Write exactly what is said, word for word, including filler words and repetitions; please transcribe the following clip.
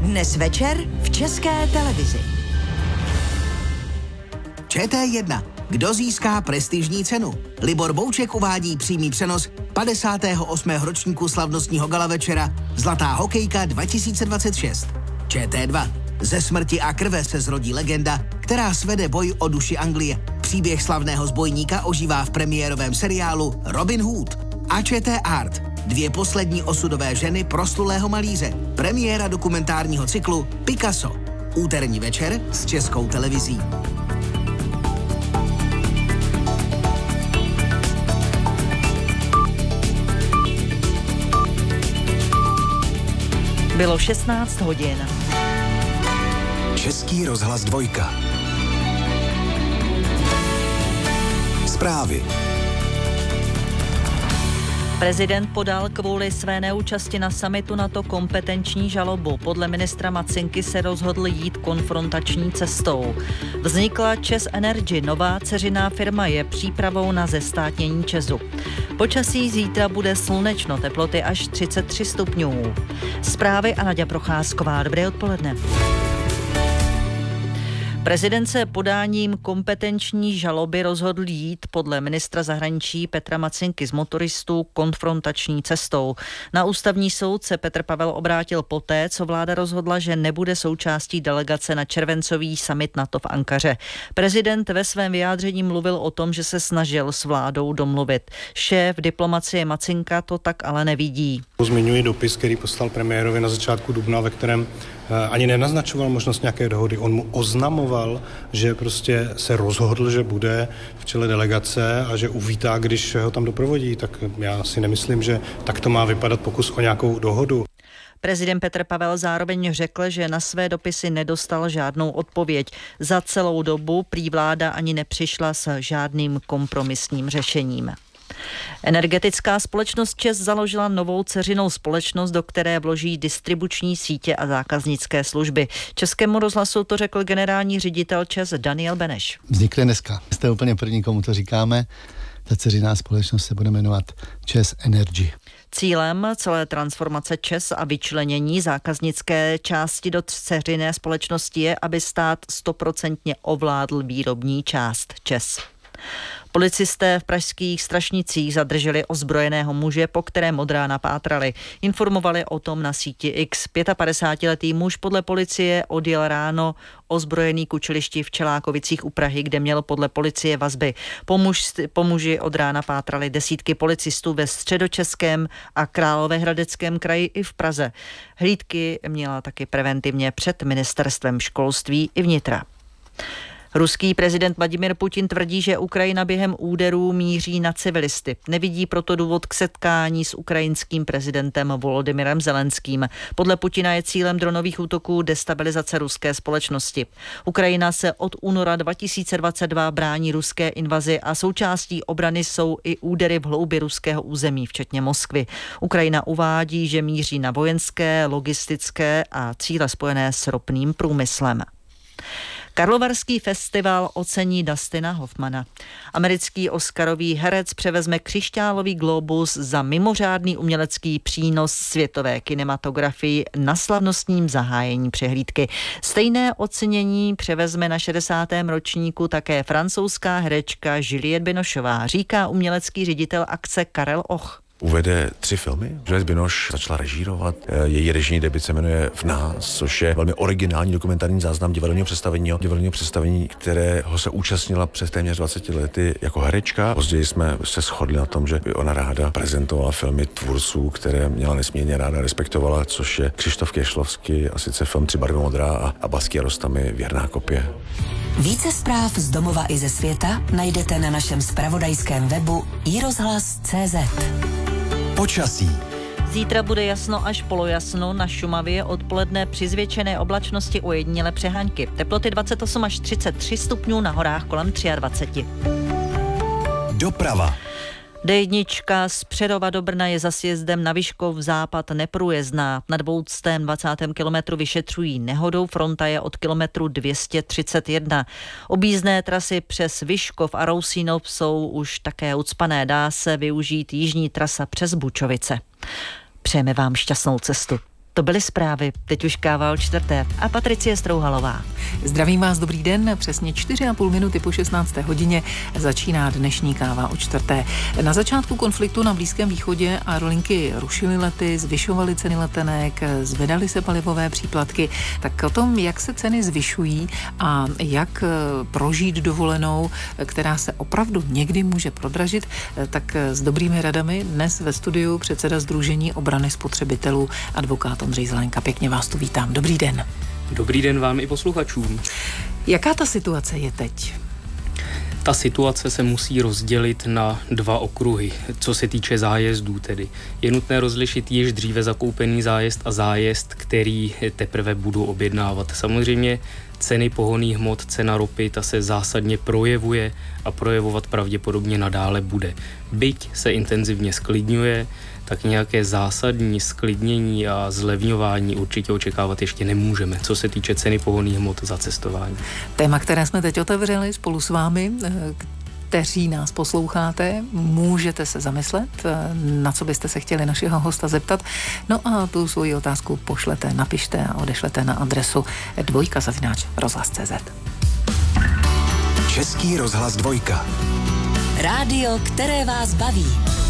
Dnes večer v České televizi. Č T jedna. Kdo získá prestižní cenu? Libor Bouček uvádí přímý přenos padesátého osmého ročníku slavnostního gala večera Zlatá hokejka dva tisíce dvacet šest. Č T dva. Ze smrti a krve se zrodí legenda, která svede boj o duši Anglie. Příběh slavného zbojníka ožívá v premiérovém seriálu Robin Hood. A Č T Art. Dvě poslední osudové ženy proslulého malíře. Premiéra dokumentárního cyklu Picasso. Úterní večer s Českou televizí. Bylo šestnáct hodin. Český rozhlas dvojka. Zprávy. Prezident podal kvůli své neúčasti na summitu NATO kompetenční žalobu. Podle ministra Macinky se rozhodl jít konfrontační cestou. Vznikla ČEZ Energy, nová dceřiná firma, je přípravou na zestátnění ČEZu. Počasí zítra bude slunečno, teploty až třicet tři stupňů. Zprávy a Naďa Procházková. Dobré odpoledne. Prezident se podáním kompetenční žaloby rozhodl jít podle ministra zahraničí Petra Macinky z motoristů konfrontační cestou. Na ústavní soud se Petr Pavel obrátil poté, co vláda rozhodla, že nebude součástí delegace na červencový summit NATO v Ankaře. Prezident ve svém vyjádření mluvil o tom, že se snažil s vládou domluvit. Šéf diplomacie Macinka to tak ale nevidí. Zmiňuji dopis, který poslal premiérovi na začátku dubna, ve kterém ani nenaznačoval možnost nějaké dohody. On mu oznamoval, že prostě se rozhodl, že bude v čele delegace a že uvítá, když ho tam doprovodí. Tak já si nemyslím, že tak to má vypadat pokus o nějakou dohodu. Prezident Petr Pavel zároveň řekl, že na své dopisy nedostal žádnou odpověď. Za celou dobu prý vláda ani nepřišla s žádným kompromisním řešením. Energetická společnost ČEZ založila novou dceřinou společnost, do které vloží distribuční sítě a zákaznické služby. Českému rozhlasu to řekl generální ředitel ČEZ Daniel Beneš. Vznikly dneska. Jste úplně první, komu to říkáme. Ta dceřiná společnost se bude jmenovat ČEZ Energy. Cílem celé transformace ČEZ a vyčlenění zákaznické části do dceřiné společnosti je, aby stát stoprocentně ovládl výrobní část ČEZ. Policisté v pražských Strašnicích zadrželi ozbrojeného muže, po kterém od rána pátrali. Informovali o tom na síti X. padesátipětiletý muž podle policie odjel ráno ozbrojený k učilišti v Čelákovicích u Prahy, kde měl podle policie vazby. Po, muž, po muži od rána pátrali desítky policistů ve Středočeském a Královéhradeckém kraji i v Praze. Hlídky měla taky preventivně před ministerstvem školství i vnitra. Ruský prezident Vladimir Putin tvrdí, že Ukrajina během úderů míří na civilisty. Nevidí proto důvod k setkání s ukrajinským prezidentem Volodymyrem Zelenským. Podle Putina je cílem dronových útoků destabilizace ruské společnosti. Ukrajina se od února dva tisíce dvacet dva brání ruské invazi a součástí obrany jsou i údery v hloubi ruského území, včetně Moskvy. Ukrajina uvádí, že míří na vojenské, logistické a cíle spojené s ropným průmyslem. Karlovarský festival ocení Dustina Hoffmana. Americký oscarový herec převezme křišťálový glóbus za mimořádný umělecký přínos světové kinematografii na slavnostním zahájení přehlídky. Stejné ocenění převezme na šedesátém ročníku také francouzská herečka Juliette Binocheová, říká umělecký ředitel akce Karel Och. Uvede tři filmy. Juliette Binoche začala režírovat. Její režijní debut se jmenuje V nás, což je velmi originální dokumentární záznam divadelního představení, divadelního představení, kterého se účastnila přes téměř dvacet lety jako herečka. Později jsme se shodli na tom, že by ona ráda prezentovala filmy tvůrců, které měla nesmírně ráda, respektovala, což je Křištof Kešlovský a sice film Tři barvy modrá a, a Basky Rostamy Věrná kopie. Více zpráv z domova i ze světa najdete na našem zpravodajském webu i rozhlas tečka cé zet. Počasí. Zítra bude jasno až polojasno, na Šumavě odpoledne při zvětšené oblačnosti ojedinělé přehánky. Teploty dvacet osm až třicet tři stupňů, na horách kolem dvacet tři. Doprava. D jedna z Přerova do Brna je za sjezdem na Vyškov západ neprůjezdná. Na dvoustém dvacátém kilometru vyšetřují nehodu, fronta je od kilometru dvě stě třicet jedna. Objízdné trasy přes Vyškov a Rousínov jsou už také ucpané. Dá se využít jižní trasa přes Bučovice. Přejeme vám šťastnou cestu. To byly zprávy, teď už káva o čtvrté a Patricie Strouhalová. Zdravím vás, dobrý den, přesně čtyři a půl minuty po šestnácté hodině začíná dnešní káva o čtvrté. Na začátku konfliktu na Blízkém východě aerolinky rušily lety, zvyšovaly ceny letenek, zvedaly se palivové příplatky. Tak o tom, jak se ceny zvyšují a jak prožít dovolenou, která se opravdu někdy může prodražit, tak s dobrými radami dnes ve studiu předseda Sdružení obrany spotřebitelů advokát Ondřej Zelenka. Pěkně vás tu vítám. Dobrý den. Dobrý den vám i posluchačům. Jaká ta situace je teď? Ta situace se musí rozdělit na dva okruhy, co se týče zájezdů tedy. Je nutné rozlišit již dříve zakoupený zájezd a zájezd, který teprve budu objednávat. Samozřejmě ceny pohonných hmot, cena ropy, ta se zásadně projevuje a projevovat pravděpodobně nadále bude. Byť se intenzivně sklidňuje, tak nějaké zásadní sklidnění a zlevňování určitě očekávat ještě nemůžeme, co se týče ceny pohonných hmot za cestování. Téma, které jsme teď otevřeli spolu s vámi, kteří nás posloucháte, můžete se zamyslet, na co byste se chtěli našeho hosta zeptat. No a tu svoji otázku pošlete, napište a odešlete na adresu dvojka zavináč rozhlas tečka cé zet. Český rozhlas dvojka. Rádio, které vás baví.